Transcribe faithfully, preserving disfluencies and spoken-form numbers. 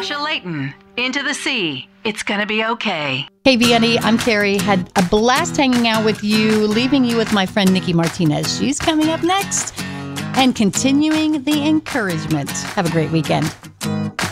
Sasha Layton, Into the Sea. It's gonna be okay. Hey, Vianney, I'm Carrie. Had a blast hanging out with you, leaving you with my friend Nikki Martinez. She's coming up next and continuing the encouragement. Have a great weekend.